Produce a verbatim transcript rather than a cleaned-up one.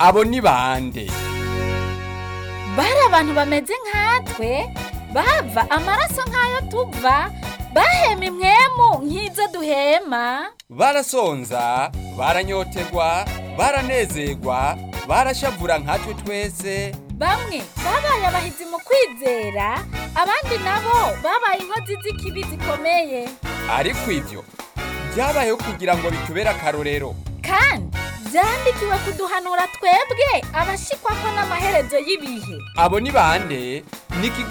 abo ni bande? bari abantu bameze nkatwe, bava amaraso nk'ayo tuva, bahema impwemu nk'izo duhema. Barasonza, baranyotegwa, baranezerwa, barashavura nkatwe twese. Bamwe babaye abahizi mu kwizera, abandi nabo babaye inkozi z'ikibi zikomeye. Ariko ivyo byabayeho kugira ngo bitubere akarorero, kandi byandikiwe kuduhanura twebwe abashikwako n'amaherezo y'ibihe. abo ni bande? Ni